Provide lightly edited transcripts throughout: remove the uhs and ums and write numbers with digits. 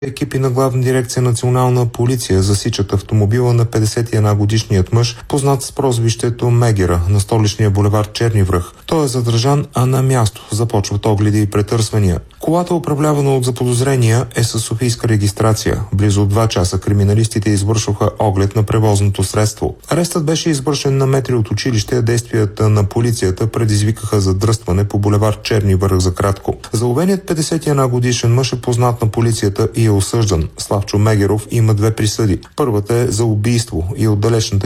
Екипи на Главна дирекция Национална полиция засичат автомобила на 51-годишният мъж, познат с прозвището Мегера, на столичния булевард Черни връх. Той е задържан, а на място започват огледи и претърсвания. Колата, управлявана от заподозрения, е със софийска регистрация. Близо 2 часа криминалистите извършваха оглед на превозното средство. Арестът беше извършен на метри от училище, а действията на полицията предизвикаха задръстване по булевард Черни връх за кратко. Заловеният 51-годишен мъж е познат на полицията и е осъждан. Славчо Мегеров има 2 присъди. Първата е за убийство и от далечната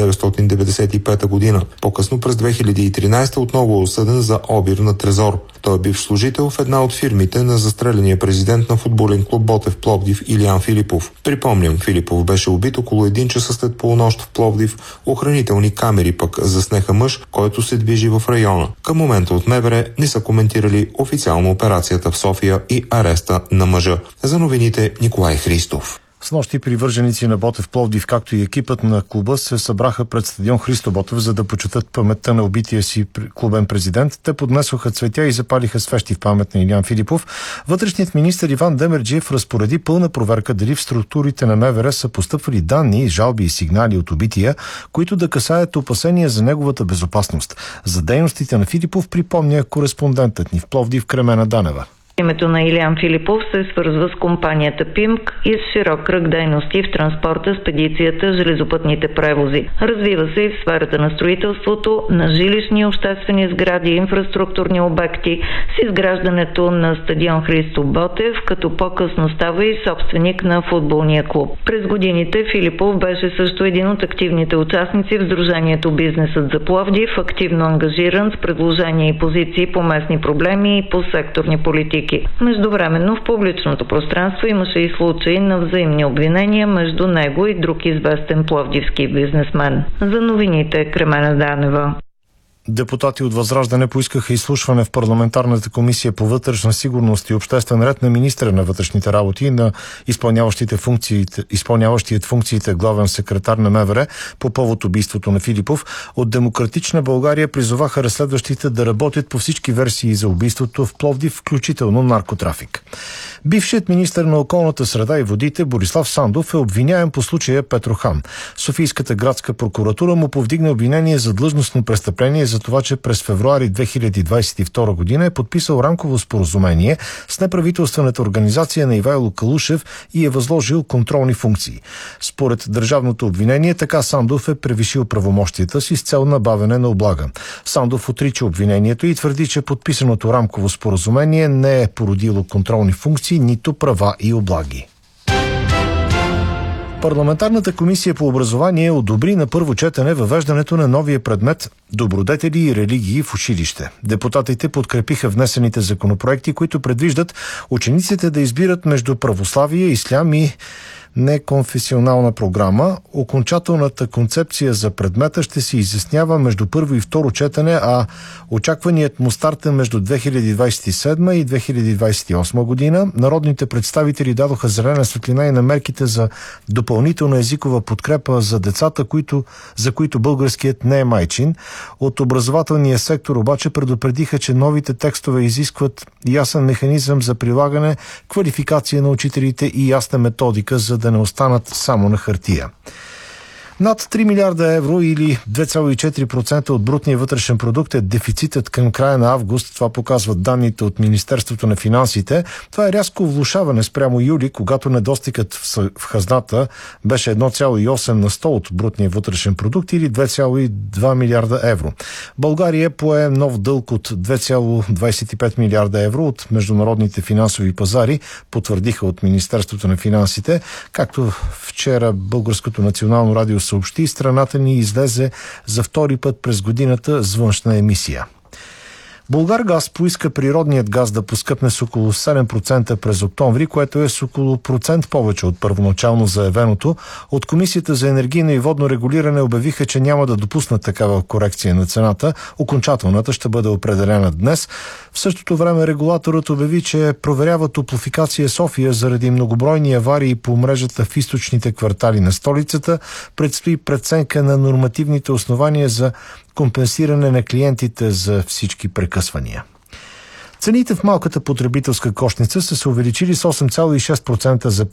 1995 година. По-късно през 2013 отново е осъден за обир на трезор. Той е бивш служител в една от фирмите на застреления президент на футболен клуб Ботев Пловдив Илиян Филипов. Припомням, Филипов беше убит около 1 часа след полунощ в Пловдив. Охранителни камери пък заснеха мъж, който се движи в района. Към момента от МВР не са коментирали официално операцията в София и ареста на мъжа. За новините Николай Христов. Снощи привърженици на Ботев Пловдив, както и екипът на клуба, се събраха пред стадион Христо Ботев, за да почетат паметта на убития си клубен президент. Те поднесоха цветя и запалиха свещи в памет на Илиян Филипов. Вътрешният министър Иван Демерджиев разпореди пълна проверка дали в структурите на МВР са постъпвали данни, жалби и сигнали от убития, които да касаят опасения за неговата безопасност. За дейностите на Филипов припомня кореспондентът ни в Пловдив Кремена Данева. Името на Илиян Филипов се свързва с компанията ПИМК и с широк кръг дейности в транспорта, спедицията, железопътните превози. Развива се и в сферата на строителството, на жилищни и обществени сгради, инфраструктурни обекти, с изграждането на стадион Христо Ботев, като по-късно става и собственик на футболния клуб. През годините Филипов беше също един от активните участници в Сдружението Бизнесът за Пловдив, активно ангажиран с предложения и позиции по местни проблеми и по секторни политики. Междувременно в публичното пространство имаше и случаи на взаимни обвинения между него и друг известен пловдивски бизнесмен. За новините Кремена Данева. Депутати от Възраждане поискаха изслушване в парламентарната комисия по вътрешна сигурност и обществен ред на министъра на вътрешните работи и на изпълняващият функциите главен секретар на МВР по повод убийството на Филипов. От Демократична България призоваха разследващите да работят по всички версии за убийството в Пловдив, включително наркотрафик. Бившият министър на околната среда и водите Борислав Сандов е обвиняем по случая Петрохан. Софийската градска прокуратура му повдигна обвинение за длъжностно престъпление за това, че през февруари 2022 година е подписал рамково споразумение с неправителствената организация на Ивайло Калушев и е възложил контролни функции. Според държавното обвинение, така Сандов е превишил правомощията си с цел набавяне на облага. Сандов отрича обвинението и твърди, че подписаното рамково споразумение не е породило контролни функции, нито права и облаги. Парламентарната комисия по образование одобри на първо четене въвеждането на новия предмет добродетели и религии в училище. Депутатите подкрепиха внесените законопроекти, които предвиждат учениците да избират между православие, ислям и неконфесионална програма. Окончателната концепция за предмета ще се изяснява между първо и второ четене, а очакваният му старт е между 2027 и 2028 година. Народните представители дадоха зелена светлина и на мерките за допълнителна езикова подкрепа за децата, за които българският не е майчин. От образователния сектор обаче предупредиха, че новите текстове изискват ясен механизъм за прилагане, квалификация на учителите и ясна методика, за да не останат само на хартия. Над 3 милиарда евро или 2,4% от брутния вътрешен продукт е дефицитът към края на август. Това показват данните от Министерството на финансите. Това е рязко влошаване спрямо юли, когато недостигът в хазната беше 1,8 на 100 от брутния вътрешен продукт или 2,2 милиарда евро. България пое нов дълг от 2,25 милиарда евро от международните финансови пазари, потвърдиха от Министерството на финансите. Както вчера Българското национално радио съобщи, страната ни излезе за втори път през годината с външна емисия. Булгаргаз поиска природният газ да поскъпне с около 7% през октомври, което е с около процент повече от първоначално заявеното. От Комисията за енергийно и водно регулиране обявиха, че няма да допуснат такава корекция на цената. Окончателната ще бъде определена днес. В същото време регулаторът обяви, че проверява Топлофикация София заради многобройни аварии по мрежата в източните квартали на столицата. Предстои преценка на нормативните основания за компенсиране на клиентите за всички прекъсвания. Цените в малката потребителска кошница са се увеличили с 8,6% за